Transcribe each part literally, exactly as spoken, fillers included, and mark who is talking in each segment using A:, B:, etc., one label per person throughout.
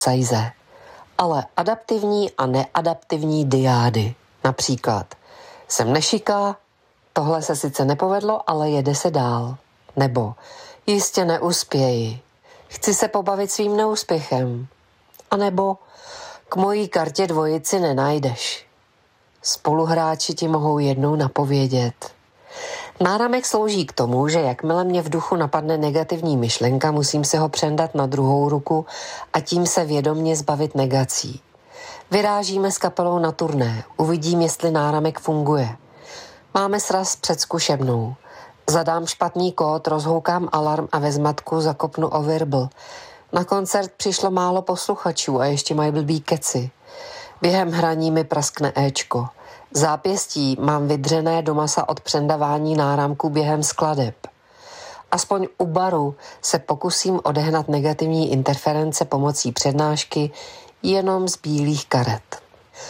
A: sajze, ale adaptivní a neadaptivní diády. Například jsem nešiká, tohle se sice nepovedlo, ale jede se dál. Nebo jistě neuspěji, chci se pobavit svým neúspěchem. A nebo k mojí kartě dvojici nenajdeš. Spoluhráči ti mohou jednou napovědět. Náramek slouží k tomu, že jakmile mě v duchu napadne negativní myšlenka, musím se ho přendat na druhou ruku a tím se vědomně zbavit negací. Vyrážíme s kapelou na turné, uvidím, jestli náramek funguje. Máme sraz před zkušebnou. Zadám špatný kód, rozhoukám alarm a ve zmatku zakopnu o virbl. Na koncert přišlo málo posluchačů a ještě mají blbý keci. Během hraní mi praskne éčko. Zápěstí mám vydřené do masa od přendavání náramků během skladeb. Aspoň u baru se pokusím odehnat negativní interference pomocí přednášky jenom z bílých karet.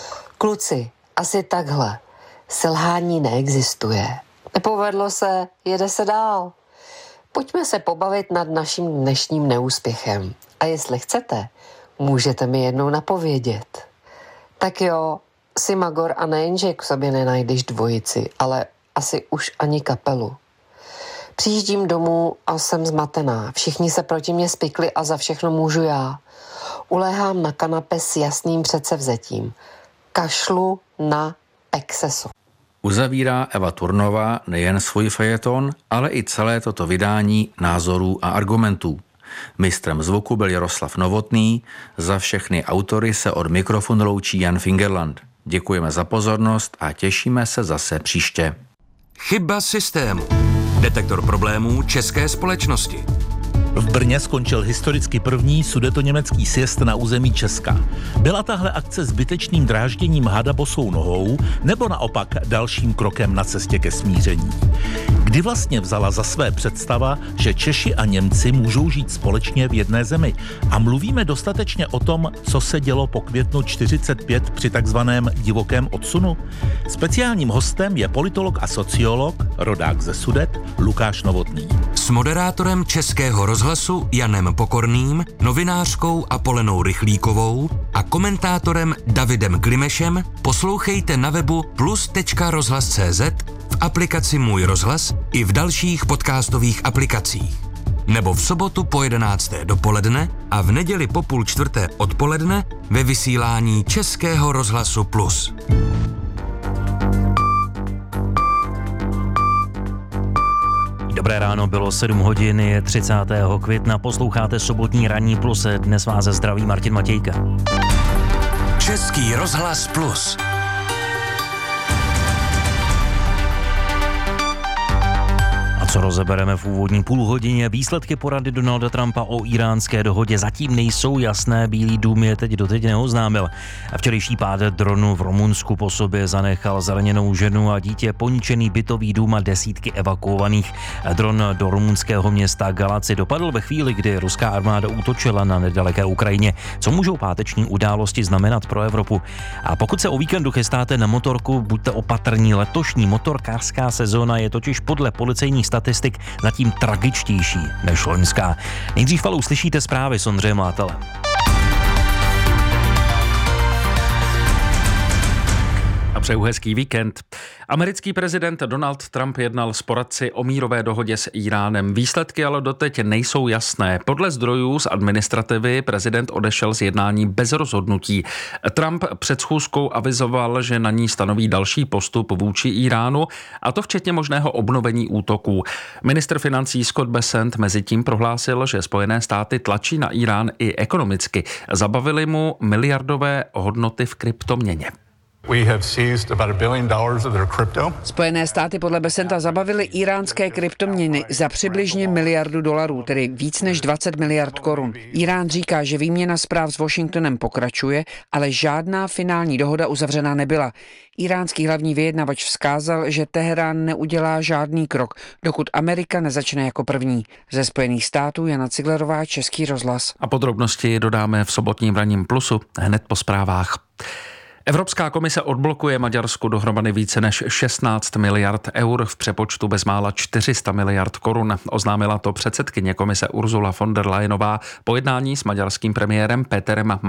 A: Kluci, asi takhle. Selhání neexistuje. Nepovedlo se, jede se dál. Pojďme se pobavit nad naším dnešním neúspěchem. A jestli chcete, můžete mi jednou napovědět. Tak jo, si magor a nejen, že k sobě nenajdeš dvojici, ale asi už ani kapelu. Přijíždím domů a jsem zmatená. Všichni se proti mě spikli a za všechno můžu já. Uléhám na kanape s jasným předsevzetím. Kašlu na Pexeso.
B: Uzavírá Eva Turnová nejen svůj fejeton, ale i celé toto vydání názorů a argumentů. Mistrem zvuku byl Jaroslav Novotný, za všechny autory se od mikrofonu loučí Jan Fingerland. Děkujeme za pozornost a těšíme se zase příště.
C: Chyba systému. Detektor problémů české společnosti.
D: V Brně skončil historicky první sudetoněmecký sjezd na území Česka. Byla tahle akce zbytečným drážděním hada bosou nohou nebo naopak dalším krokem na cestě ke smíření? Kdy vlastně vzala za své představa, že Češi a Němci můžou žít společně v jedné zemi? A mluvíme dostatečně o tom, co se dělo po květnu čtyřicet pět při takzvaném divokém odsunu? Speciálním hostem je politolog a sociolog, rodák ze Sudet, Lukáš Novotný.
C: S moderátorem Českého rozhlasu Janem Pokorným, novinářkou Apolenou Rychlíkovou a komentátorem Davidem Klimešem poslouchejte na webu plus tečka rozhlas tečka cé zet, v aplikaci Můj rozhlas i v dalších podcastových aplikacích. Nebo v sobotu po jedenácté dopoledne a v neděli po půl čtvrté odpoledne ve vysílání Českého rozhlasu Plus.
E: Dobré ráno, bylo sedm hodin, je třicátého května, posloucháte sobotní ranní Plus, dnes vás zdraví Martin Matějka.
C: Český rozhlas Plus.
E: Co rozebereme v úvodní půlhodině, výsledky porady Donalda Trumpa o iránské dohodě zatím nejsou jasné, Bílý dům je teď doteď neoznámil. Včerejší pád dronu v Rumunsku po sobě zanechal zraněnou ženu a dítě, poničený bytový dům a desítky evakuovaných. Dron do rumunského města Galaci dopadl ve chvíli, kdy ruská armáda útočila na nedaleké Ukrajině. Co můžou páteční události znamenat pro Evropu? A pokud se o víkendu chystáte na motorku, buďte opatrní, letošní motorkářská sezóna je totiž podle policejních statistik zatím tragičtější než loňská. Nejdřív ale uslyšíte zprávy s Ondřejem Látelem.
B: A přeju hezký víkend. Americký prezident Donald Trump jednal s poradci o mírové dohodě s Íránem. Výsledky ale doteď nejsou jasné. Podle zdrojů z administrativy prezident odešel z jednání bez rozhodnutí. Trump před schůzkou avizoval, že na ní stanoví další postup vůči Íránu, a to včetně možného obnovení útoků. Ministr financí Scott Bessent mezitím prohlásil, že Spojené státy tlačí na Írán i ekonomicky. Zabavili mu miliardové hodnoty v kryptoměně.
F: Spojené státy podle Bessenta zabavily íránské kryptoměny za přibližně miliardu dolarů, tedy víc než dvacet miliard korun. Írán říká, že výměna zpráv s Washingtonem pokračuje, ale žádná finální dohoda uzavřena nebyla. Iránský hlavní vyjednavač vzkázal, že Teherán neudělá žádný krok, dokud Amerika nezačne jako první. Ze Spojených států Jana Ciglerová, Český rozhlas.
B: A podrobnosti dodáme v sobotním ranním Plusu hned po zprávách. Evropská komise odblokuje Maďarsku dohromady více než šestnáct miliard eur, v přepočtu bezmála čtyři sta miliard korun. Oznámila to předsedkyně komise Ursula von der Leyenová po jednání s maďarským premiérem Péterem